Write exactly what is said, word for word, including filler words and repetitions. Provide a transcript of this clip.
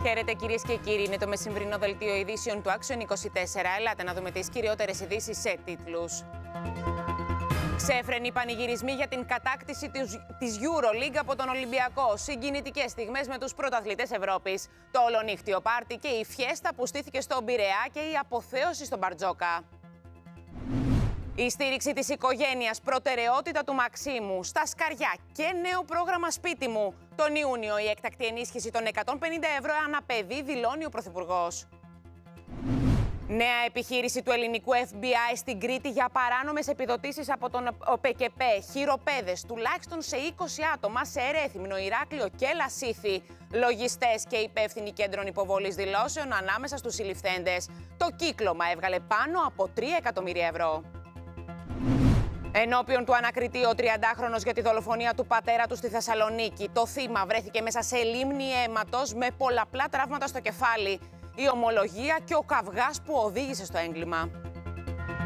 Χαίρετε κυρίες και κύριοι, είναι το μεσημβρινό δελτίο ειδήσεων του Action είκοσι τέσσερα. Ελάτε να δούμε τις κυριότερες ειδήσεις σε τίτλους. Ξέφρενοι πανηγυρισμοί για την κατάκτηση της EuroLeague από τον Ολυμπιακό. Συγκινητικές στιγμές με τους πρωταθλητές Ευρώπης. Το ολονύχτιο πάρτι και η φιέστα που στήθηκε στον Πειραιά και η αποθέωση στον Μπαρτζόκα. Η στήριξη της οικογένειας, προτεραιότητα του Μαξίμου, στα σκαριά και νέο πρόγραμμα σπίτι μου. Τον Ιούνιο η έκτακτη ενίσχυση των εκατόν πενήντα ευρώ ανά παιδί, δηλώνει ο Πρωθυπουργός. Νέα επιχείρηση του ελληνικού Εφ Μπι Άι στην Κρήτη για παράνομες επιδοτήσεις από τον ΟΠΕΚΕΠΕ. Χειροπέδες τουλάχιστον σε είκοσι άτομα σε Ερέθυμνο, Ηράκλειο και Λασίθι. Λογιστές και υπεύθυνοι κέντρων υποβολής δηλώσεων ανάμεσα στους συλληφθέντες. Το κύκλωμα έβγαλε πάνω από τρία εκατομμύρια ευρώ. Ενώπιον του ανακριτή ο τριαντάχρονος για τη δολοφονία του πατέρα του στη Θεσσαλονίκη. Το θύμα βρέθηκε μέσα σε λίμνη αίματος με πολλαπλά τραύματα στο κεφάλι. Η ομολογία και ο καυγάς που οδήγησε στο έγκλημα.